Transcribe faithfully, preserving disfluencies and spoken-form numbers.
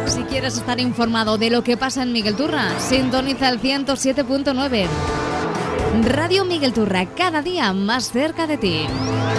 Si quieres estar informado de lo que pasa en Miguel Turra, sintoniza el ciento siete punto nueve. Radio Miguel Turra, cada día más cerca de ti.